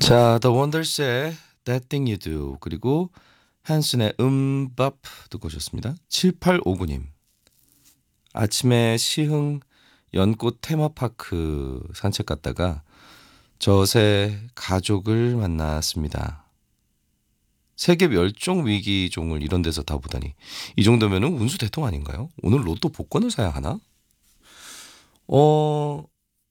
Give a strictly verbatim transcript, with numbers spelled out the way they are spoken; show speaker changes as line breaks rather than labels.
자, The Wonders의 That Thing You Do 그리고 한슨의 음밥 듣고 오셨습니다. 칠팔오구 님 아침에 시흥 연꽃 테마파크 산책 갔다가 저새 가족을 만났습니다. 세계 멸종 위기 종을 이런 데서 다 보다니 이 정도면은 운수 대통 아닌가요? 오늘 로또 복권을 사야 하나? 어